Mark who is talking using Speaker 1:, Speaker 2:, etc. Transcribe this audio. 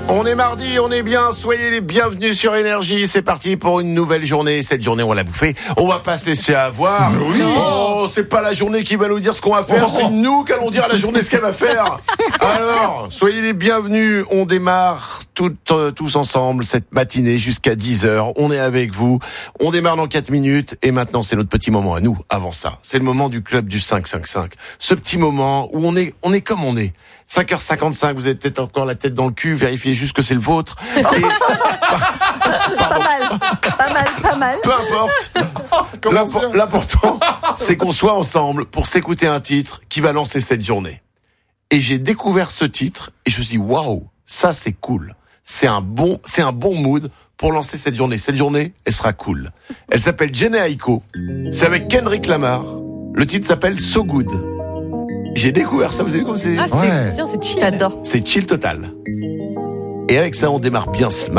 Speaker 1: On est mardi, on est bien, soyez les bienvenus sur Énergie, c'est parti pour une nouvelle journée. Cette journée on va la bouffer, on va pas se laisser avoir. Oui. Oh, c'est pas la journée qui va nous dire ce qu'on va faire, c'est nous qui allons dire à la journée ce qu'elle va faire. Alors, soyez les bienvenus, on démarre tous ensemble cette matinée jusqu'à 10h, on est avec vous, on démarre dans 4 minutes et maintenant c'est notre petit moment à nous. Avant ça, c'est le moment du club du 5-5-5, ce petit moment où on est comme on est. 5h55, vous avez peut-être encore la tête dans le cul, vérifiez juste que c'est le vôtre. Et...
Speaker 2: Pas mal.
Speaker 1: Peu importe. L'important, c'est qu'on soit ensemble pour s'écouter un titre qui va lancer cette journée. Et j'ai découvert ce titre et je me suis dit, waouh, ça c'est cool. C'est un bon mood pour lancer cette journée. Cette journée, elle sera cool. Elle s'appelle Jhené Aiko. C'est avec Kendrick Lamar. Le titre s'appelle So Good. J'ai découvert ça, vous avez vu comme c'est...
Speaker 2: Ah, c'est bien, c'est chill. J'adore.
Speaker 1: C'est chill total. Et avec ça, on démarre bien